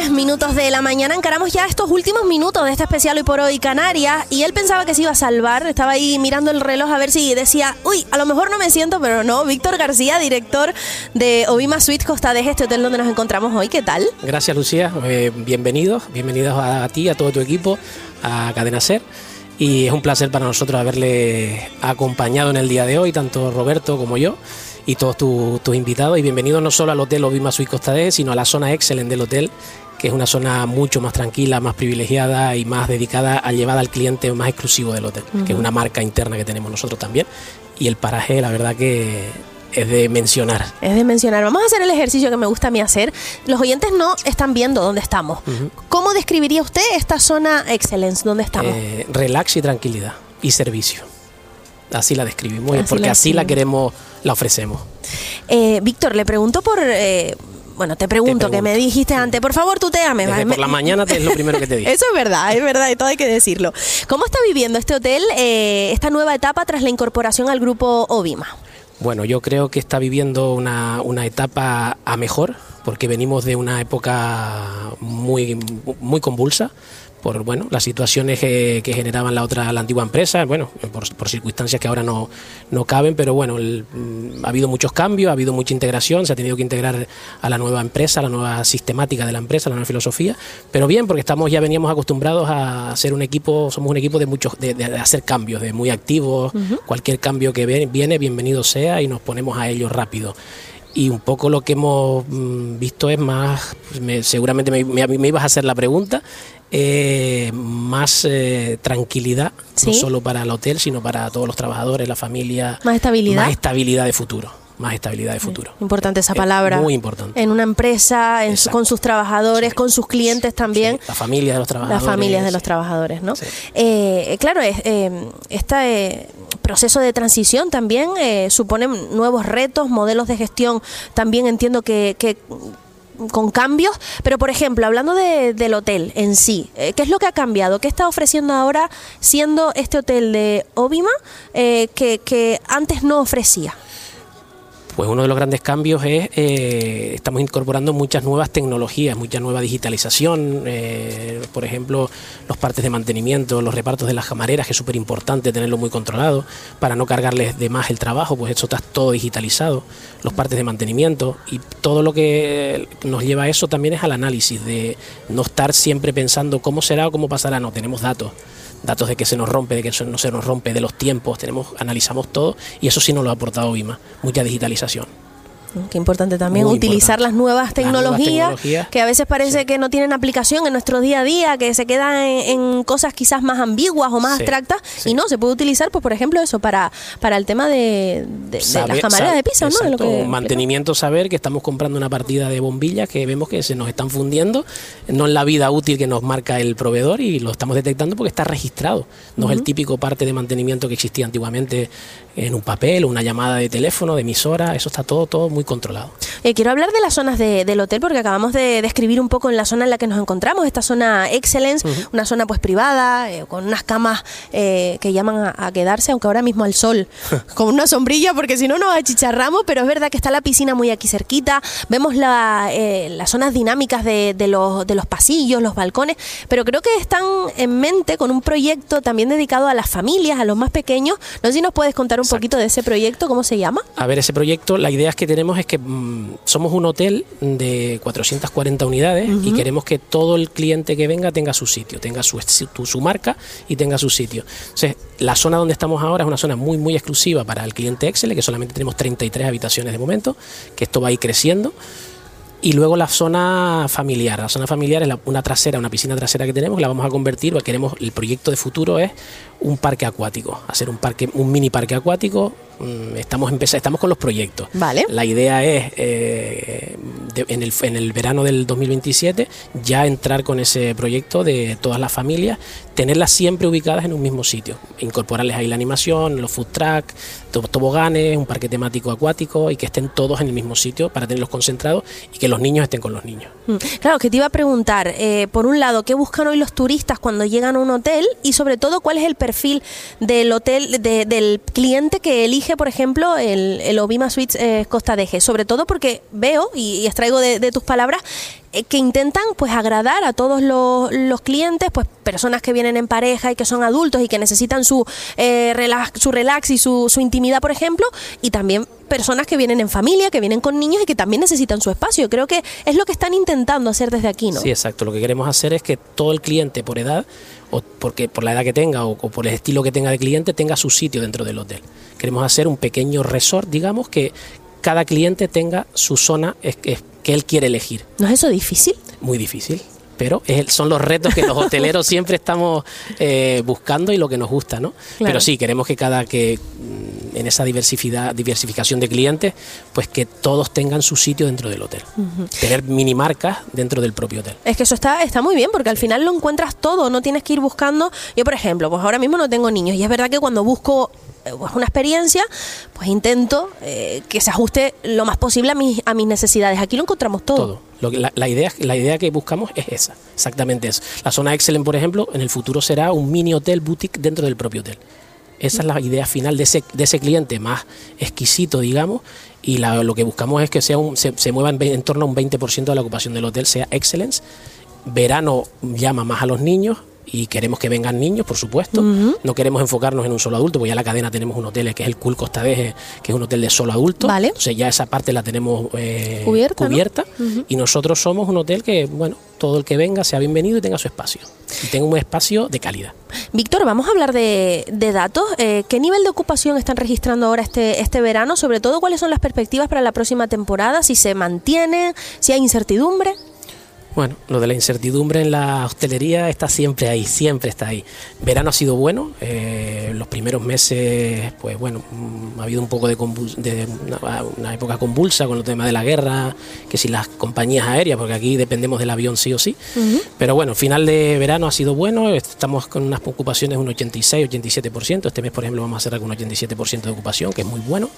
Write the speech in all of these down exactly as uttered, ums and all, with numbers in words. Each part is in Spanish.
diez minutos de la mañana. Encaramos ya estos últimos minutos de este especial Hoy por Hoy Canarias. Y él pensaba que se iba a salvar. Estaba ahí mirando el reloj a ver si decía, uy, a lo mejor no me siento, pero no. Víctor García, director de Obima Suites Costa Deje, este hotel donde nos encontramos hoy. ¿Qué tal? Gracias, Lucía. Eh, bienvenidos. Bienvenidos a, a ti, a todo tu equipo, a Cadena Ser. Y es un placer para nosotros haberle acompañado en el día de hoy, tanto Roberto como yo, y todos tus tu invitados. Y bienvenidos no solo al Hotel Obima Suites Costa Deje, sino a la zona Excellent del hotel, que es una zona mucho más tranquila, más privilegiada y más dedicada a llevar al cliente más exclusivo del hotel, uh-huh. que es una marca interna que tenemos nosotros también. Y el paraje, la verdad que es de mencionar. Es de mencionar. Vamos a hacer el ejercicio que me gusta a mí hacer. Los oyentes no están viendo dónde estamos. Uh-huh. ¿Cómo describiría usted esta zona Excellence donde estamos? Eh, relax y tranquilidad y servicio. Así la describimos, así porque la así la queremos, la ofrecemos. Eh, Víctor, le pregunto por... Eh, Bueno, te pregunto, te pregunto, que me dijiste antes, por favor, tutéame. Desde por la mañana te es lo primero que te dije. Eso es verdad, es verdad, y todo hay que decirlo. ¿Cómo está viviendo este hotel eh, esta nueva etapa tras la incorporación al grupo Obima? Bueno, yo creo que está viviendo una, una etapa a mejor, porque venimos de una época muy, muy convulsa, por bueno las situaciones que, que generaban la otra la antigua empresa, bueno, por, por circunstancias que ahora no, no caben, pero bueno, el, ha habido muchos cambios, ha habido mucha integración, se ha tenido que integrar a la nueva empresa, a la nueva sistemática de la empresa, a la nueva filosofía, pero bien, porque estamos ya veníamos acostumbrados a ser un equipo, somos un equipo de muchos de, de hacer cambios, de muy activos, uh-huh. cualquier cambio que viene, bienvenido sea, y nos ponemos a ello rápido. Y un poco lo que hemos visto es más, me, seguramente me, me, me ibas a hacer la pregunta, eh, más eh, tranquilidad, ¿sí? No solo para el hotel, sino para todos los trabajadores, la familia. Más estabilidad. Más estabilidad de futuro. Más estabilidad de futuro. Importante esa palabra. Es muy importante. En una empresa, en su, con sus trabajadores, sí. con sus clientes también. Sí. La familia de los trabajadores. Las familias de los trabajadores, ¿no? Sí. Eh, claro, es, eh, este eh, proceso de transición también eh, supone nuevos retos, modelos de gestión también entiendo que... que con cambios, pero por ejemplo, hablando de, del hotel en sí, eh, ¿qué es lo que ha cambiado? ¿Qué está ofreciendo ahora siendo este hotel de Obima eh, que, que antes no ofrecía? Pues uno de los grandes cambios es, eh, estamos incorporando muchas nuevas tecnologías, mucha nueva digitalización, eh, por ejemplo, los partes de mantenimiento, los repartos de las camareras, que es súper importante tenerlo muy controlado para no cargarles de más el trabajo, pues eso está todo digitalizado, los partes de mantenimiento, y todo lo que nos lleva a eso también es al análisis, de no estar siempre pensando cómo será o cómo pasará, no, tenemos datos. datos de que se nos rompe, de que no se nos rompe, de los tiempos, tenemos, analizamos todo, y eso sí nos lo ha aportado Obima, mucha digitalización. Qué importante también Muy utilizar importante. Las, nuevas tecnologías, las nuevas tecnologías, que a veces parece sí. que no tienen aplicación en nuestro día a día, que se quedan en, en cosas quizás más ambiguas o más sí. abstractas, sí. y no, se puede utilizar, pues por ejemplo, eso para, para el tema de, de, saber, de las camareras de piso, exacto, ¿no? De lo que mantenimiento, saber que estamos comprando una partida de bombillas que vemos que se nos están fundiendo, no en la vida útil que nos marca el proveedor, y lo estamos detectando porque está registrado, no uh-huh. es el típico parte de mantenimiento que existía antiguamente en un papel o una llamada de teléfono, de emisora, eso está todo, todo muy controlado. Eh, quiero hablar de las zonas de, del hotel, porque acabamos de describir un poco en la zona en la que nos encontramos, esta zona Excellence, uh-huh. una zona pues privada, eh, con unas camas eh, que llaman a, a quedarse, aunque ahora mismo al sol, con una sombrilla, porque si no nos achicharramos, pero es verdad que está la piscina muy aquí cerquita, vemos la, eh, las zonas dinámicas de, de, los, de los pasillos, los balcones, pero creo que están en mente con un proyecto también dedicado a las familias, a los más pequeños. No sé si nos puedes contar un Exacto. poquito de ese proyecto, ¿cómo se llama? A ver, ese proyecto, la idea es que tenemos es que mmm, somos un hotel de cuatrocientas cuarenta unidades uh-huh. y queremos que todo el cliente que venga tenga su sitio, tenga su, su, su marca y tenga su sitio. Entonces, la zona donde estamos ahora es una zona muy, muy exclusiva para el cliente Excel, que solamente tenemos treinta y tres habitaciones de momento, que esto va a ir creciendo. Y luego la zona familiar, la zona familiar es la, una trasera, una piscina trasera que tenemos, que la vamos a convertir, porque queremos, el proyecto de futuro es un parque acuático, hacer un parque, un mini parque acuático. Estamos empezando, estamos con los proyectos. Vale. La idea es eh, de, en, el, en el verano del dos mil veintisiete ya entrar con ese proyecto de todas las familias, tenerlas siempre ubicadas en un mismo sitio, incorporarles ahí la animación, los food truck, toboganes, un parque temático acuático, y que estén todos en el mismo sitio para tenerlos concentrados y que los niños estén con los niños. Claro, que te iba a preguntar, eh, por un lado, ¿qué buscan hoy los turistas cuando llegan a un hotel? Y sobre todo, ¿cuál es el perfil del hotel, de, del cliente que elige, por ejemplo, el, el Obima Suites eh, Costa Deje? Sobre todo porque veo, y, y extraigo de, de tus palabras, eh, que intentan pues agradar a todos los, los clientes, pues personas que vienen en pareja y que son adultos y que necesitan su, eh, relax, su relax y su, su intimidad, por ejemplo, y también personas que vienen en familia, que vienen con niños y que también necesitan su espacio. Creo que es lo que están intentando hacer desde aquí, ¿no? Sí, exacto. Lo que queremos hacer es que todo el cliente por edad, o porque por la edad que tenga o, o por el estilo que tenga de cliente, tenga su sitio dentro del hotel. Queremos hacer un pequeño resort, digamos, que cada cliente tenga su zona es, es, que él quiere elegir. ¿No es eso difícil? Muy difícil. Pero es, son los retos que los hoteleros siempre estamos eh, buscando y lo que nos gusta, ¿no? Claro. Pero sí, queremos que cada que en esa diversificidad, diversificación de clientes, pues que todos tengan su sitio dentro del hotel. Uh-huh. Tener mini marcas dentro del propio hotel. Es que eso está, está muy bien, porque al final lo encuentras todo, no tienes que ir buscando. Yo, por ejemplo, pues ahora mismo no tengo niños y es verdad que cuando busco una experiencia, pues intento eh, que se ajuste lo más posible a mis, a mis necesidades. Aquí lo encontramos todo. Todo. Lo que, la, la, idea, la idea que buscamos es esa, exactamente eso. La zona Excellent, por ejemplo, en el futuro será un mini hotel boutique dentro del propio hotel. Esa es la idea final de ese, de ese cliente más exquisito, digamos, y la, lo que buscamos es que sea un, se, se mueva en, en torno a un veinte por ciento de la ocupación del hotel, sea Excellence. Verano llama más a los niños, y queremos que vengan niños, por supuesto. Uh-huh. No queremos enfocarnos en un solo adulto, porque ya en la cadena tenemos un hotel que es el Cool Costa Deje, que es un hotel de solo adulto. Vale. Entonces ya esa parte la tenemos eh, cubierta, cubierta ¿no? Uh-huh. Y nosotros somos un hotel que, bueno, todo el que venga sea bienvenido y tenga su espacio. Y tenga un espacio de calidad. Víctor, vamos a hablar de, de datos. Eh, ¿Qué nivel de ocupación están registrando ahora este, este verano? Sobre todo, ¿cuáles son las perspectivas para la próxima temporada? ¿Si se mantiene? ¿Si hay incertidumbre? Bueno, lo de la incertidumbre en la hostelería está siempre ahí, siempre está ahí. Verano ha sido bueno, eh, los primeros meses, pues bueno, ha habido un poco de, convuls- de una, una época convulsa con el tema de la guerra, que si las compañías aéreas, porque aquí dependemos del avión sí o sí. Uh-huh. Pero bueno, final de verano ha sido bueno, estamos con unas ocupaciones de un ochenta y seis, ochenta y siete por ciento. Este mes, por ejemplo, vamos a cerrar con un ochenta y siete por ciento de ocupación, que es muy bueno.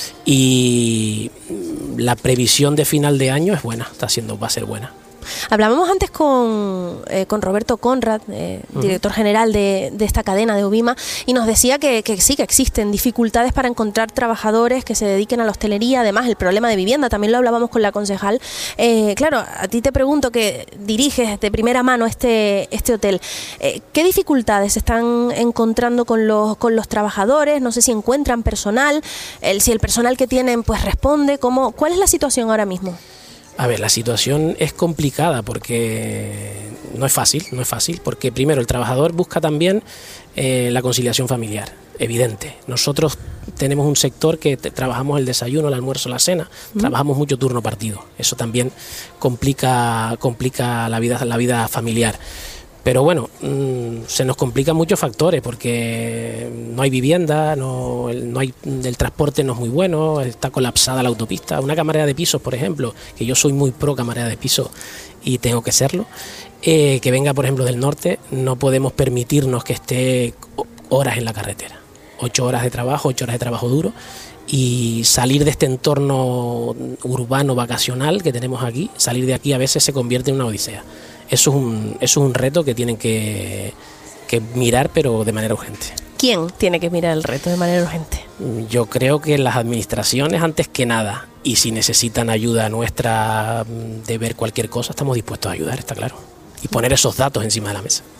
Y la previsión de final de año es buena, está siendo, va a ser buena. Hablábamos antes con, eh, con Roberto Conrad, eh, uh-huh. director general de, de esta cadena de Ubima, y nos decía que, que sí, que existen dificultades para encontrar trabajadores que se dediquen a la hostelería. Además, el problema de vivienda, también lo hablábamos con la concejal. Eh, claro, a ti te pregunto, que diriges de primera mano este, este hotel, eh, ¿qué dificultades se están encontrando con los, con los trabajadores? No sé si encuentran personal, el, si el personal que tienen pues responde. ¿Cómo, ¿Cuál es la situación ahora mismo? A ver, la situación es complicada porque no es fácil, no es fácil, porque primero el trabajador busca también eh, la conciliación familiar, evidente. Nosotros tenemos un sector que te, trabajamos el desayuno, el almuerzo, la cena, ¿Mm? Trabajamos mucho turno partido, eso también complica, complica la vida, la vida familiar. Pero bueno, mmm, se nos complican muchos factores porque no hay vivienda, no, el, no hay, el transporte no es muy bueno, está colapsada la autopista. Una camarera de pisos, por ejemplo, que yo soy muy pro camarera de pisos y tengo que serlo, eh, que venga, por ejemplo, del norte, no podemos permitirnos que esté horas en la carretera. Ocho horas de trabajo, ocho horas de trabajo duro, y salir de este entorno urbano vacacional que tenemos aquí, salir de aquí a veces se convierte en una odisea. Eso es un, eso es un reto que tienen que, que mirar, pero de manera urgente. ¿Quién tiene que mirar el reto de manera urgente? Yo creo que las administraciones, antes que nada, y si necesitan ayuda nuestra de ver cualquier cosa, estamos dispuestos a ayudar, está claro. Y poner esos datos encima de la mesa.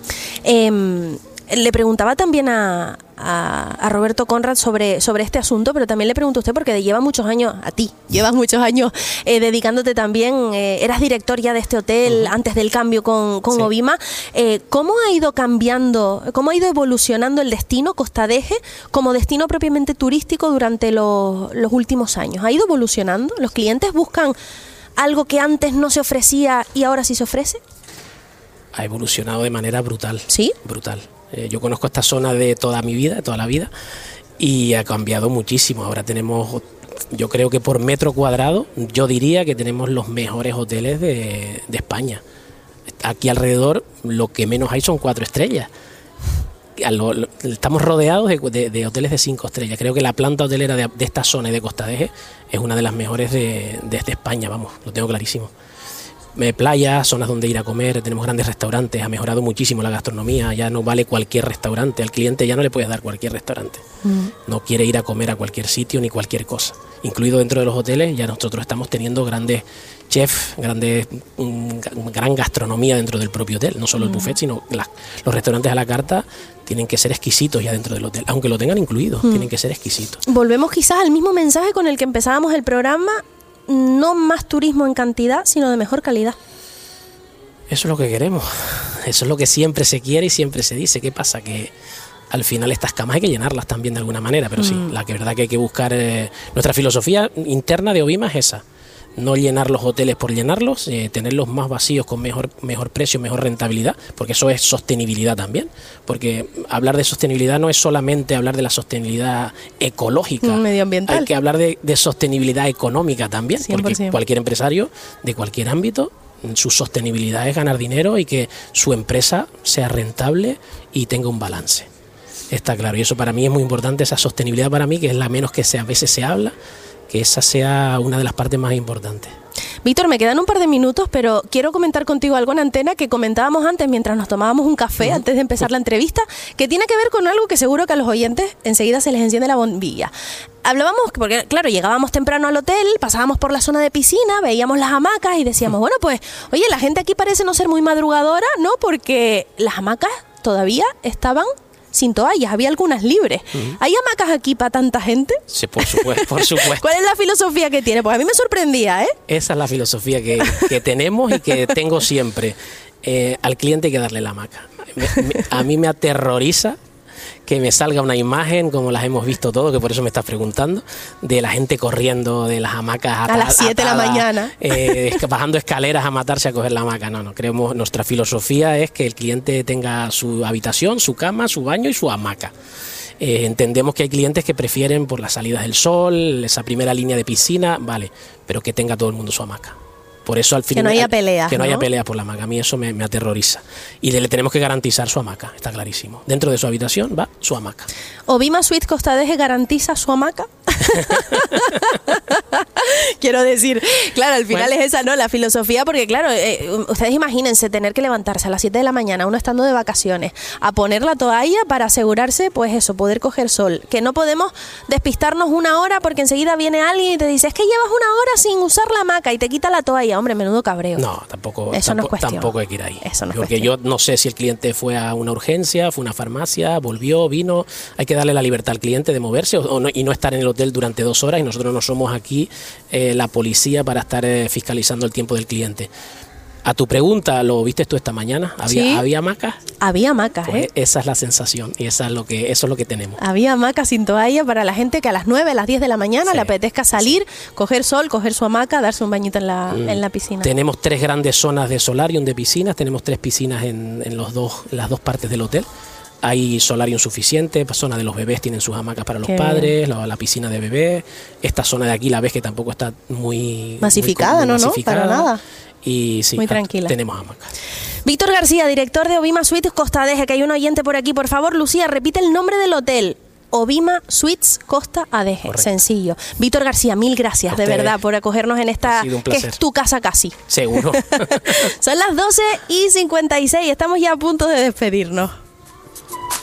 Eh, le preguntaba también a, a, a Roberto Conrad sobre, sobre este asunto, pero también le pregunto a usted, porque lleva muchos años, a ti, llevas muchos años eh, dedicándote también, eh, eras director ya de este hotel uh-huh. antes del cambio con, con sí. Ubima. Eh, ¿Cómo ha ido cambiando, cómo ha ido evolucionando el destino Costa Deje como destino propiamente turístico durante los, los últimos años? ¿Ha ido evolucionando? ¿Los clientes buscan algo que antes no se ofrecía y ahora sí se ofrece? Ha evolucionado de manera brutal. ¿Sí? Brutal. Eh, yo conozco esta zona de toda mi vida, de toda la vida, y ha cambiado muchísimo. Ahora tenemos, yo creo que por metro cuadrado, yo diría que tenemos los mejores hoteles de, de España. Aquí alrededor lo que menos hay son cuatro estrellas. Estamos rodeados de, de, de hoteles de cinco estrellas. Creo que la planta hotelera de, de esta zona y de Costa Deje es una de las mejores de, de, de España, vamos, lo tengo clarísimo. eh, playas, zonas donde ir a comer, tenemos grandes restaurantes, ha mejorado muchísimo la gastronomía, ya no vale cualquier restaurante, al cliente ya no le puedes dar cualquier restaurante, mm. no quiere ir a comer a cualquier sitio ni cualquier cosa, incluido dentro de los hoteles, ya nosotros estamos teniendo grandes chefs, grandes, mm, gran gastronomía dentro del propio hotel, no solo mm. el buffet, sino la, los restaurantes a la carta tienen que ser exquisitos ya dentro del hotel, aunque lo tengan incluido, mm. tienen que ser exquisitos. Volvemos quizás al mismo mensaje con el que empezábamos el programa, no más turismo en cantidad, sino de mejor calidad. Eso es lo que queremos, eso es lo que siempre se quiere y siempre se dice. ¿Qué pasa? Que al final estas camas hay que llenarlas también de alguna manera, pero mm. sí, la que verdad que hay que buscar, eh, nuestra filosofía interna de Obima es esa, no llenar los hoteles por llenarlos, eh, tenerlos más vacíos con mejor, mejor precio, mejor rentabilidad, porque eso es sostenibilidad también, porque hablar de sostenibilidad no es solamente hablar de la sostenibilidad ecológica, medioambiental, hay que hablar de, de sostenibilidad económica también, cien por ciento. Porque cualquier empresario de cualquier ámbito, su sostenibilidad es ganar dinero y que su empresa sea rentable y tenga un balance. Está claro, y eso para mí es muy importante, esa sostenibilidad para mí, que es la menos que se, a veces se habla, que esa sea una de las partes más importantes. Víctor, me quedan un par de minutos, pero quiero comentar contigo algo en antena que comentábamos antes mientras nos tomábamos un café, uh-huh. antes de empezar la entrevista, que tiene que ver con algo que seguro que a los oyentes enseguida se les enciende la bombilla. Hablábamos, porque claro, llegábamos temprano al hotel, pasábamos por la zona de piscina, veíamos las hamacas y decíamos, bueno, pues, oye, la gente aquí parece no ser muy madrugadora, ¿no? Porque las hamacas todavía estaban sin toallas, había algunas libres. Uh-huh. ¿Hay hamacas aquí para tanta gente? Sí, por supuesto, por supuesto. ¿Cuál es la filosofía que tiene? Pues a mí me sorprendía, ¿eh? Esa es la filosofía que, que tenemos y que tengo siempre. Eh, al cliente hay que darle la hamaca. Me, me, a mí me aterroriza que me salga una imagen, como las hemos visto todos, que por eso me estás preguntando, de la gente corriendo de las hamacas atadas, a las siete de la mañana, eh, bajando escaleras a matarse a coger la hamaca. No, no, creemos, nuestra filosofía es que el cliente tenga su habitación, su cama, su baño y su hamaca. Eh, entendemos que hay clientes que prefieren por las salidas del sol, esa primera línea de piscina, vale, pero que tenga todo el mundo su hamaca. Por eso al final, que no haya peleas, que no, ¿no? haya peleas por la hamaca. A mí eso me, me aterroriza. Y le, le tenemos que garantizar su hamaca, está clarísimo. Dentro de su habitación va su hamaca. ¿Obima Suites Costa Deje garantiza su hamaca? Quiero decir, claro, al final bueno. es esa, ¿no? La filosofía, porque claro, eh, ustedes imagínense tener que levantarse a las siete de la mañana, uno estando de vacaciones, a poner la toalla para asegurarse, pues eso, poder coger sol. Que no podemos despistarnos una hora porque enseguida viene alguien y te dice, es que llevas una hora sin usar la hamaca y te quita la toalla. Hombre, menudo cabreo. No, tampoco, eso tampoco, no es cuestión. Tampoco hay que ir ahí. Eso no es porque cuestión. Yo no sé si el cliente fue a una urgencia, fue a una farmacia, volvió, vino. Hay que darle la libertad al cliente de moverse o, o no, y no estar en el hotel durante dos horas, y nosotros no somos aquí eh, la policía para estar eh, fiscalizando el tiempo del cliente. A tu pregunta, ¿lo viste tú esta mañana? ¿Había, ¿Sí? ¿había hamacas? Había hamacas, pues ¿eh? Esa es la sensación y esa es lo que, eso es lo que tenemos. Había hamacas sin toalla para la gente que a las nueve, a las diez de la mañana sí. le apetezca salir, sí. coger sol, coger su hamaca, darse un bañito en la, mm. en la piscina. Tenemos tres grandes zonas de solarium, de piscinas. Tenemos tres piscinas en, en, los dos, en las dos partes del hotel. Hay solarium suficiente, zona de los bebés tienen sus hamacas para los Qué padres, la, la piscina de bebés. Esta zona de aquí la ves que tampoco está muy masificada, muy, muy ¿no? masificada. No, para nada. Y sí, muy tranquila. Tenemos hamacas. Víctor García, director de Obima Suites Costa Deje, que hay un oyente por aquí. Por favor, Lucía, repite el nombre del hotel. Obima Suites Costa Deje. Correcto. Sencillo. Víctor García, mil gracias de verdad por acogernos en esta, que es tu casa casi. Seguro. Son las doce y cincuenta y seis, estamos ya a punto de despedirnos.